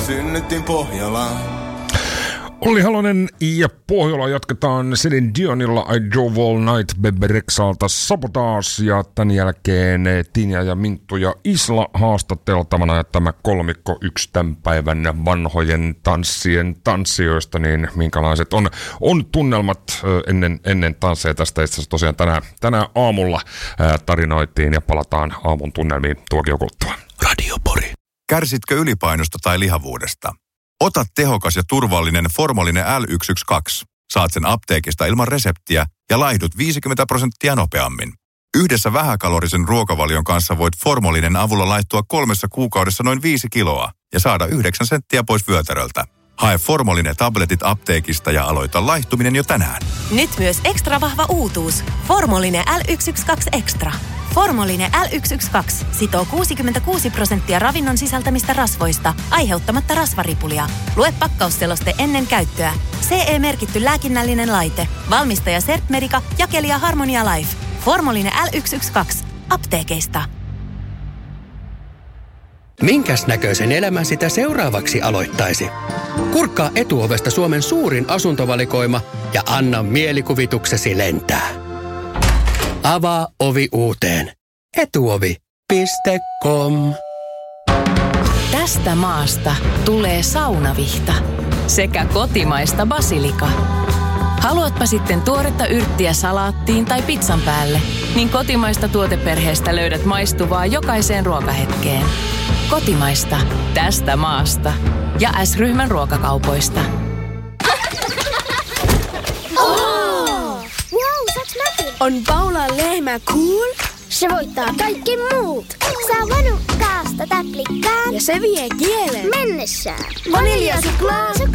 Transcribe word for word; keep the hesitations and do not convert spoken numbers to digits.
synnyttiin Pohjolaan. Olli Halonen ja Pohjola jatketaan Celine Dionilla I Drove All Night, Bebe Rexhalta Sabotage ja tämän jälkeen Tinja ja Minttu ja Isla haastateltavana ja tämä kolmikko yksi tämän päivän vanhojen tanssien tanssijoista, niin minkälaiset on, on tunnelmat ennen, ennen tansseja. Tästä itse asiassa tosiaan tänään, tänään aamulla ää, tarinoitiin ja palataan aamun tunnelmiin tuokin kuluttua. Radio Pori. Kärsitkö ylipainosta tai lihavuudesta? Ota tehokas ja turvallinen Formolinen L yksi yksi kaksi. Saat sen apteekista ilman reseptiä ja laihdut viisikymmentä prosenttia nopeammin. Yhdessä vähäkalorisen ruokavalion kanssa voit Formolinen avulla laihtua kolmessa kuukaudessa noin viisi kiloa ja saada yhdeksän senttiä pois vyötäröltä. Hae Formolinen tabletit apteekista ja aloita laihtuminen jo tänään. Nyt myös ekstra vahva uutuus. Formolinen L yksi yksi kaksi Extra. Formolinen L yksi yksi kaksi sitoo kuusikymmentäkuusi prosenttia ravinnon sisältämistä rasvoista, aiheuttamatta rasvaripulia. Lue pakkausseloste ennen käyttöä. C E-merkitty lääkinnällinen laite. Valmistaja Sertmedica, jakelija Harmonia Life. Formolinen L yksi yksi kaksi. Apteekeista. Minkäs näköisen elämän sitä seuraavaksi aloittaisi? Kurkkaa Etuovesta Suomen suurin asuntovalikoima ja anna mielikuvituksesi lentää. Avaa ovi uuteen. etuovi piste com. Tästä maasta tulee saunavihta sekä kotimaista basilika. Haluatpa sitten tuoretta yrttiä salaattiin tai pizzan päälle, niin kotimaista tuoteperheestä löydät maistuvaa jokaiseen ruokahetkeen. Kotimaista tästä maasta ja S-ryhmän ruokakaupoista. On Paulan lehmä cool? Se voittaa kaikki muut. Saa vanukkaasta täplikkaan. Ja se vie kielen mennessään. Vaniljasuklaa.